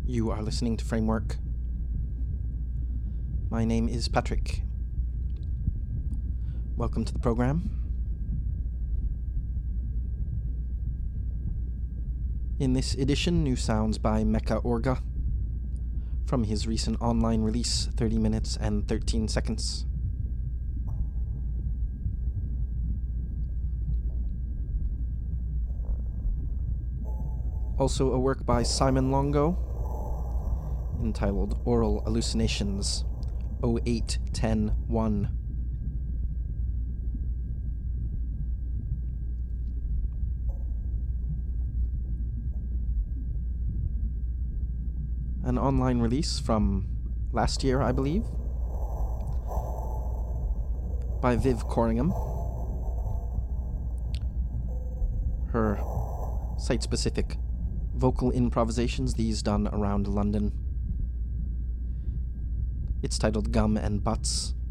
You are listening to Framework. My name is Patrick. Welcome to the program. In this edition, new sounds by Mecha Orga from his recent online release, 30 minutes and 13 seconds. Also a work by Simon Longo, entitled Oral Hallucinations, 08-10-1. An online release from last year, I believe, by Viv Corringham. Her site-specific vocal improvisations, these done around London. It's titled Gum and Butts.